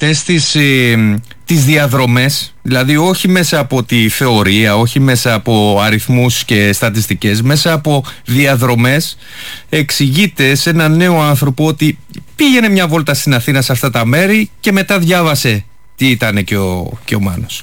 αυτές τις διαδρομές, δηλαδή όχι μέσα από τη θεωρία, όχι μέσα από αριθμούς και στατιστικές, μέσα από διαδρομές εξηγείται σε έναν νέο άνθρωπο ότι πήγαινε μια βόλτα στην Αθήνα σε αυτά τα μέρη και μετά διάβασε τι ήταν και ο Μάνος.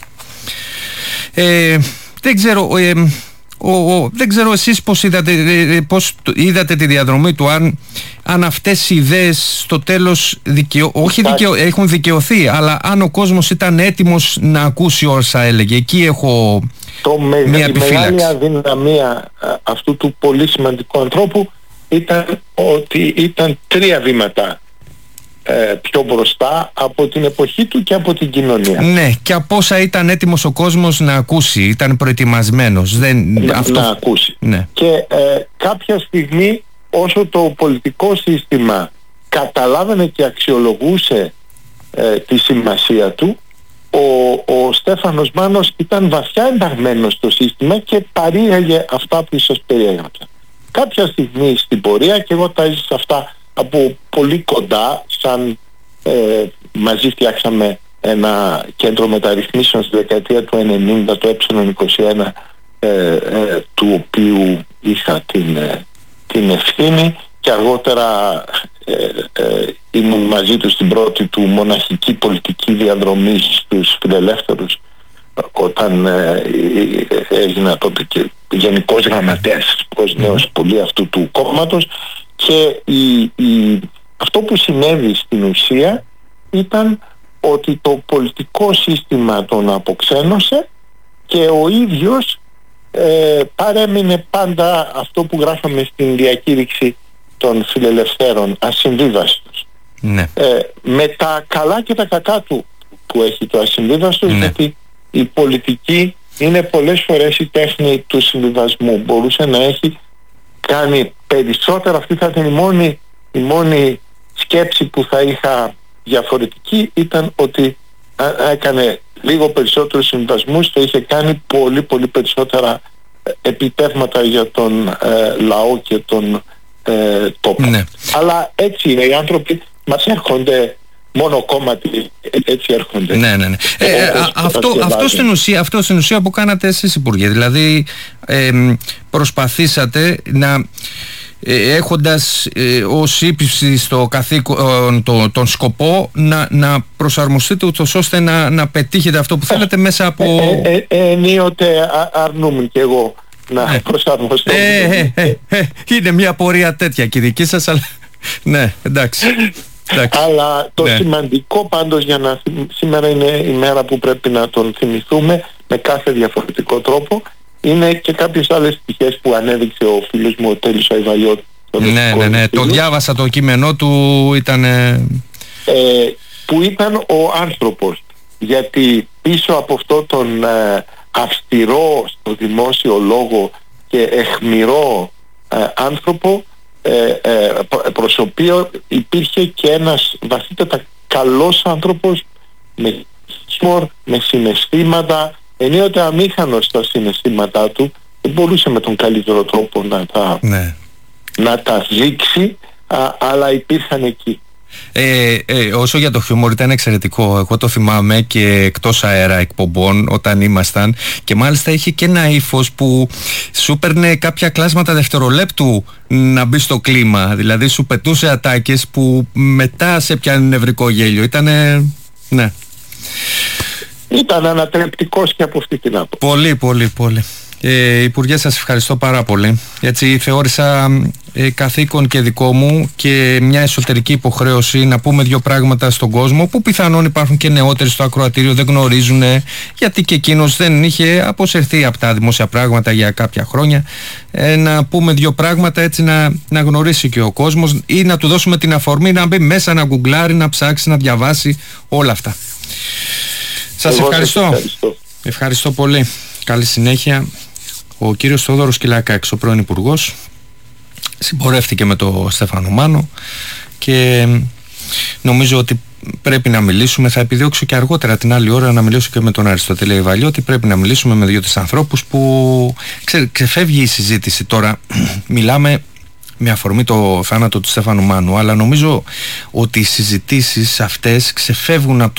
Δεν ξέρω εσείς πώς είδατε τη διαδρομή του, αν αυτές οι ιδέες στο τέλος έχουν δικαιωθεί, αλλά αν ο κόσμος ήταν έτοιμος να ακούσει όσα έλεγε. Εκεί έχω μια επιφύλαξη. Η μεγάλη αδυναμία αυτού του πολύ σημαντικού ανθρώπου ήταν ότι ήταν 3 βήματα πιο μπροστά από την εποχή του και από την κοινωνία. Ναι, και από όσα ήταν έτοιμος ο κόσμος να ακούσει, ήταν προετοιμασμένος να ακούσει. Ναι. Και κάποια στιγμή, όσο το πολιτικό σύστημα καταλάβαινε και αξιολογούσε τη σημασία του, ο Στέφανος Μάνος ήταν βαθιά ενταγμένος στο σύστημα και παρήγαγε αυτά που σας περιέγραψα. Κάποια στιγμή στην πορεία, και εγώ τα έζησα αυτά από πολύ κοντά, σαν μαζί φτιάξαμε ένα κέντρο μεταρρυθμίσεων στη δεκαετία του 90, το Ε21, του οποίου είχα την ευθύνη, και αργότερα ήμουν μαζί του στην πρώτη του μοναχική πολιτική διαδρομή στους φιλελεύθερους, όταν έγινα τότε και γενικός γραμματέας ως νέος πολύ αυτού του κόμματος. Και αυτό που συνέβη στην ουσία ήταν ότι το πολιτικό σύστημα τον αποξένωσε και ο ίδιος παρέμεινε πάντα αυτό που γράφαμε στην διακήρυξη των φιλελευθέρων, ασυμβίβαστος. Ναι. Με τα καλά και τα κακά του που έχει το ασυμβίβαστος, γιατί η πολιτική είναι πολλές φορές η τέχνη του συμβιβασμού. Μπορούσε να έχει κάνει περισσότερα, αυτή θα ήταν η μόνη σκέψη που θα είχα διαφορετική, ήταν ότι έκανε λίγο περισσότερους συμβασμούς, θα είχε κάνει πολύ πολύ περισσότερα επιτεύγματα για τον λαό και τον τόπο. Ναι. Αλλά έτσι είναι, οι άνθρωποι μας έρχονται μόνο κόμματι, έτσι έρχονται. Ναι. Αυτό στην ουσία που κάνατε εσείς, Υπουργέ, δηλαδή προσπαθήσατε να έχοντας ως ύψη στο καθήκον τον σκοπό να προσαρμοστείτε ούτως ώστε να πετύχετε αυτό που θέλετε μέσα από... Ενίοτε αρνούμουν και εγώ να προσαρμοστώ. Είναι μια πορεία τέτοια και δική σας, αλλά ναι, εντάξει. Αλλά το σημαντικό πάντως, σήμερα είναι η μέρα που πρέπει να τον θυμηθούμε με κάθε διαφορετικό τρόπο, είναι και κάποιες άλλες πτυχές που ανέδειξε ο φίλος μου ο Τέλης Αϊβαλιώτης. Ναι, το διάβασα το κείμενό του, ήταν... που ήταν ο άνθρωπος, γιατί πίσω από αυτό τον αυστηρό στο δημόσιο λόγο και αιχμηρό άνθρωπο προσωπείο υπήρχε και ένας βαθύτατα καλός άνθρωπος με χιούμορ, με συναισθήματα, ενίοτε αμήχανος στα συναισθήματά του, δεν μπορούσε με τον καλύτερο τρόπο να τα δείξει, αλλά υπήρχαν εκεί. Όσο για το χιούμορ, ήταν εξαιρετικό. Εγώ το θυμάμαι και εκτός αέρα εκπομπών όταν ήμασταν, και μάλιστα είχε και ένα ύφος που σου παίρνε κάποια κλάσματα δευτερολέπτου να μπει στο κλίμα. Δηλαδή σου πετούσε ατάκες που μετά σε πιάνει νευρικό γέλιο. Ναι. Ήταν ανατρεπτικός και από αυτή την άποψη. Πολύ, πολύ, πολύ. Υπουργέ, σας ευχαριστώ πάρα πολύ. Έτσι θεώρησα καθήκον και δικό μου και μια εσωτερική υποχρέωση να πούμε 2 πράγματα στον κόσμο που πιθανόν υπάρχουν και νεότεροι στο ακροατήριο, δεν γνωρίζουν, γιατί και εκείνος δεν είχε αποσυρθεί από τα δημόσια πράγματα για κάποια χρόνια. Να πούμε 2 πράγματα, έτσι να γνωρίσει και ο κόσμος, ή να του δώσουμε την αφορμή να μπει μέσα, να γκουγκλάρει, να ψάξει, να διαβάσει όλα αυτά. Σας ευχαριστώ. Ευχαριστώ πολύ. Καλή συνέχεια. Ο κύριος Θόδωρος Κυλακάκης, ο πρώην Υπουργός, συμπορεύτηκε με τον Στέφανο Μάνο και νομίζω ότι πρέπει να μιλήσουμε. Θα επιδιώξω και αργότερα την άλλη ώρα να μιλήσω και με τον Αριστοτέλη Αϊβαλιώτη. Πρέπει να μιλήσουμε με 2-3 ανθρώπους που ξεφεύγει η συζήτηση τώρα. Μιλάμε με αφορμή το θάνατο του Στέφανου Μάνου, αλλά νομίζω ότι οι συζητήσεις αυτές ξεφεύγουν από